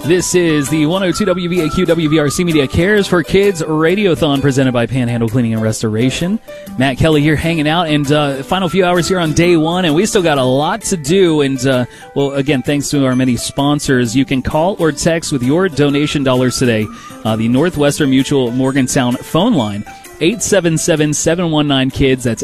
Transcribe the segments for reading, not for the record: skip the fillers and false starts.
This is the 102 WVAQ WVRC Media Cares for Kids Radiothon presented by Panhandle Cleaning and Restoration. Matt Kelly here hanging out, and final few hours here on day one, and we still got a lot to do. And, well, again, thanks to our many sponsors, you can call or text with your donation dollars today. The Northwestern Mutual Morgantown phone line, 877-719-KIDS. That's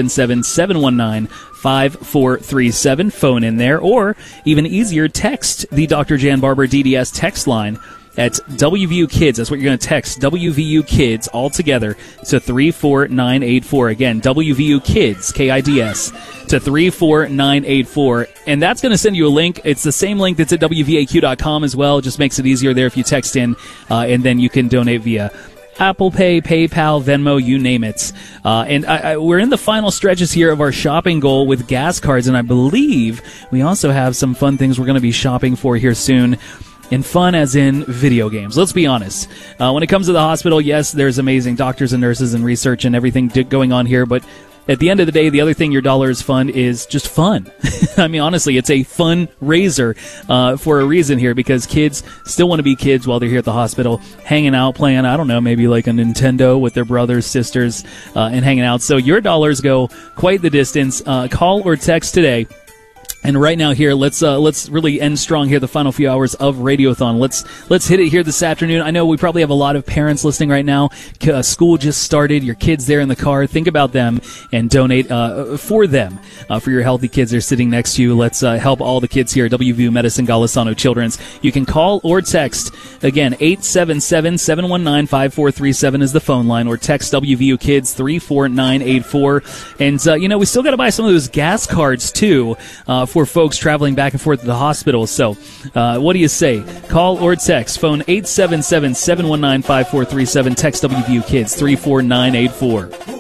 877-719-5437. Phone in there, or even easier, text the Dr. Jan Barber DDS text line at WVU Kids. That's what you're going to text, WVU Kids, all together, to 34984. Again, WVU Kids, KIDS, to 34984. And that's going to send you a link. It's the same link that's at WVAQ.com as well. It just makes it easier there if you text in, and then you can donate via Apple Pay, PayPal, Venmo, you name it. And we're in the final stretches here of our shopping goal with gas cards, and I believe we also have some fun things we're going to be shopping for here soon. And fun as in video games. Let's be honest. When it comes to the hospital, yes, there's amazing doctors and nurses and research and everything going on here, but at the end of the day, the other thing your dollars fund is just fun. I mean, honestly, it's a fundraiser for a reason here, because kids still want to be kids while they're here at the hospital, hanging out, playing, I don't know, maybe like a Nintendo with their brothers, sisters, and hanging out. So your dollars go quite the distance. Call or text today. And right now here, let's really end strong here, the final few hours of Radiothon. Let's hit it here this afternoon. I know we probably have a lot of parents listening right now. School just started. Your kids there in the car. Think about them and donate for them, for your healthy kids that are sitting next to you. Let's help all the kids here at WVU Medicine Golisano Children's. You can call or text. Again, 877-719-5437 is the phone line, or text WVU Kids 34984. And, we still got to buy some of those gas cards, too, for folks traveling back and forth to the hospital. So what do you say? Call or text. Phone 877-719-5437. Text WVU Kids 34984.